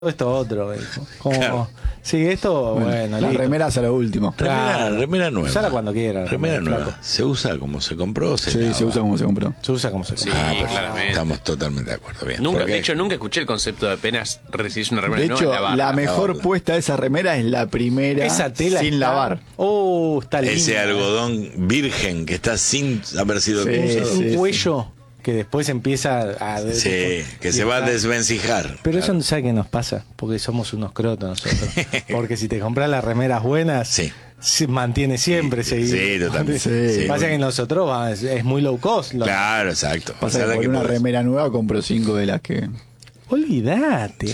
esto otro, me dijo. Como, Claro. sí, esto, bueno, las listo. remeras a lo último. Claro. Remera nueva. Usala cuando quiera. Remera nueva. flaco. ¿Se usa como se compró? Sí, lava? se usa como se compró. Se usa como se Sí, compra. Perfecto. claramente. Estamos totalmente de acuerdo. Bien. Nunca, Porque- de hecho, nunca escuché el concepto de apenas recibís una remera De nueva hecho, lavarla. la mejor lavarla. puesta de esa remera es la primera Esa tela sin está- lavar. Está linda. ese algodón virgen que está sin haber sido Sí, usado. Un sí, cuello que después empieza a... Sí, que se va a desvencijar. Pero eso, ¿sabe qué nos pasa? Porque somos unos crotos nosotros. Porque si te compras las remeras buenas, Sí. se mantiene siempre seguido. Sí, totalmente. Sí. Pasa que nosotros es muy low cost. Claro, exacto. Pasa O sea, que por que una podés- remera nueva compro 5 de las que... Olvídate.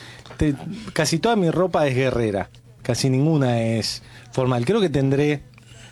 Casi toda mi ropa es guerrera. Casi ninguna es formal. Creo que tendré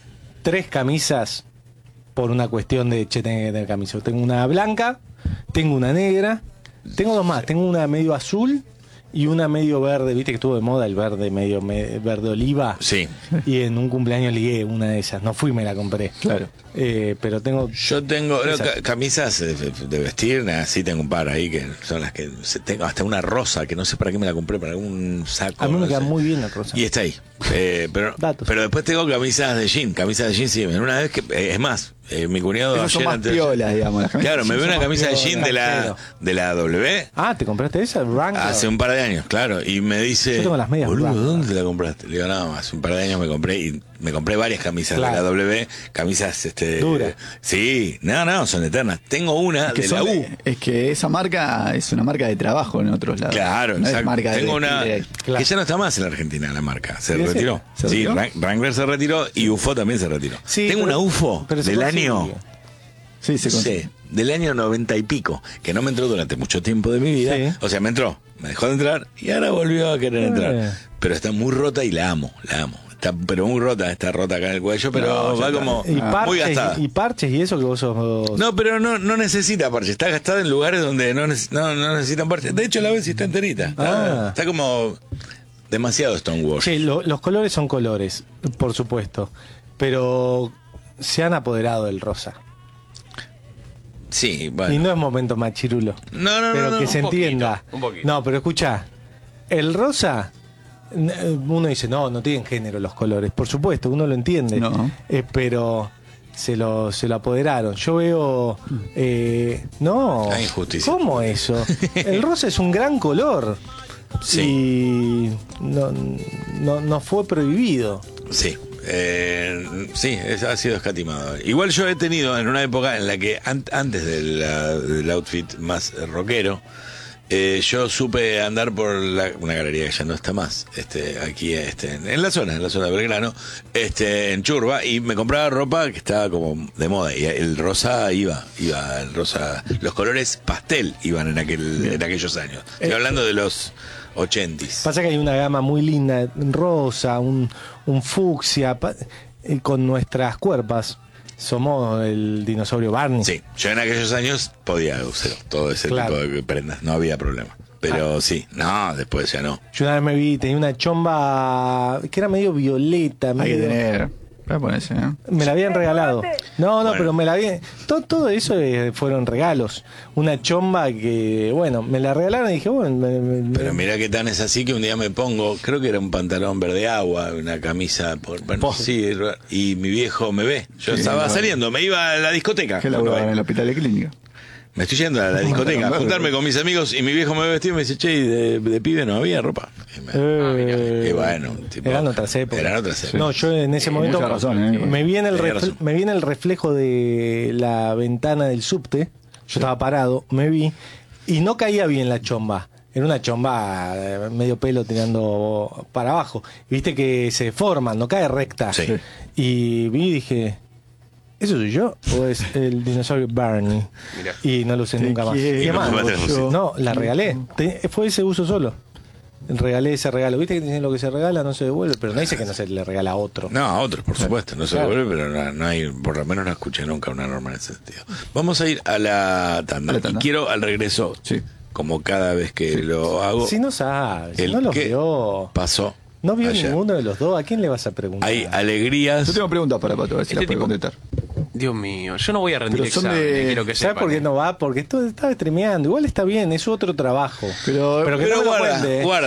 3 camisas por una cuestión de, che, tengo que tener camisa. Tengo una blanca, tengo una negra, tengo 2 más. Tengo una medio azul y una medio verde. Viste que estuvo de moda el verde, verde oliva. Sí. Y en un cumpleaños ligué una de esas. No fui, me la compré. Claro. Pero tengo... Yo tengo Esa. camisas de vestir, así tengo un par ahí que son las que tengo, hasta una rosa que no sé para qué me la compré, para algún saco. A mí me no queda sé. muy bien la rosa. Y está ahí. Pero Datos. después tengo camisas de jean sí. Una vez que, es más, mi cuñado Esas son ayer más antes- piolas, digamos. Las camisas Claro, me son veo una más camisa de piolas. jean de la W ¿Te compraste esa? Wrangler. hace un par de años, claro, y me dice, Yo tengo las medias boludo, Wrangler. ¿dónde te la compraste? Le digo, no, hace un par de años me compré varias camisas Claro. de la W, camisas Dura. Sí, no, son eternas. Tengo una Que de la son U. es que esa marca es una marca de trabajo en otros lados. Claro, no es exacto. marca de Tengo una vestir. que ya no está más en la Argentina, la marca. Se ¿Sí, retiró. ¿Se Sí, retiró? Wrangler se retiró y UFO también se retiró. Sí, Tengo pero- una UFO pero se del consigue. año, Sí, se consigue. sí, del año 90 y pico, que no me entró durante mucho tiempo de mi vida. Sí. O sea, me entró, me dejó de entrar y ahora volvió a querer entrar. Eh. Pero está muy rota y la amo. Está, pero muy rota, está rota acá en el cuello, pero No, ya va está. como Y muy parches, gastada. y parches y eso que vos sos... No, pero no necesita parche. Está gastada en lugares donde no necesitan parche. De hecho, la ves y está enterita. Está como demasiado Stonewall. Che, los colores son colores, por supuesto, pero se han apoderado del rosa. Sí, bueno. Y no es momento machirulo. No, pero no. que se un poquito, entienda. un poquito. No, pero escucha, el rosa, uno dice, no tienen género los colores. Por supuesto, uno lo entiende. No. Pero se lo apoderaron. Yo veo... no. Hay injusticia. ¿Cómo eso? El rosa es un gran color. Sí. Y no fue prohibido. Sí. Sí, ha sido escatimado. Igual yo he tenido en una época en la que antes del outfit más rockero, yo supe andar por una galería que ya no está más, aquí en la zona de Belgrano, en Churba, y me compraba ropa que estaba como de moda, y el rosa iba el rosa, los colores pastel iban en aquellos años. Estoy hablando de los 80s. Pasa que hay una gama muy linda, rosa, un fucsia, con nuestras cuerpas. Somos el dinosaurio Barney. Sí, yo en aquellos años podía usar todo ese Claro. tipo de prendas, no había problema. Pero sí, no, después ya no. Yo una vez tenía una chomba que era medio violeta. Hay que medio- tener... Para ponerse, ¿eh? Me la habían regalado. No, Bueno. pero me la habían... Todo eso fueron regalos. Una chomba que, bueno, me la regalaron y dije, bueno... Pero mira que tan es así que un día me pongo, creo que era un pantalón verde agua, una camisa, sí, y mi viejo me ve. Yo Sí, estaba claro. saliendo, me iba a la discoteca. Que laburaba en el hospital de clínica. Me estoy yendo a la discoteca a juntarme con mis amigos y mi viejo me ve vestido y me dice, che, ¿y de pibe no había ropa? Y bueno, tipo, eran otras épocas. Eran otras épocas. No, yo en ese momento mucha razón, ¿eh? me vi en el Tenía razón. me vi en el reflejo de la ventana del subte. Yo estaba parado, me vi y no caía bien la chomba. Era una chomba medio pelo tirando para abajo. Y viste que se deforman, no cae recta. Sí. Y vi y dije, ¿eso soy yo? ¿O es el dinosaurio Barney? Mirá. Y no lo usé nunca más. quiero Y además, más tenés yo. no, la regalé. Fue ese uso solo. Regalé ese regalo. Viste que dicen lo que se regala no se devuelve, pero no dice que no se le regala a otro. No, a otros, por supuesto, no se Claro. devuelve, pero no hay, por lo menos no escuché nunca una norma en ese sentido. Vamos a ir a la tanda. A la tanda. Y quiero al regreso, Sí. como cada vez que lo hago, Si no sabe, si el no los que vio, pasó. no vio ayer. ninguno de los dos, ¿a quién le vas a preguntar? Hay alegrías. Yo tengo preguntas para Pato, a ver si Este las puede tipo- contestar. Dios mío, yo no voy a rendir Pero son exámenes, de- quiero que ¿Sabes sepan, por qué no va? Porque esto está streameando. Igual está bien, es otro trabajo. Pero que no Pero me lo guarda, cuente, ¿eh? guarda.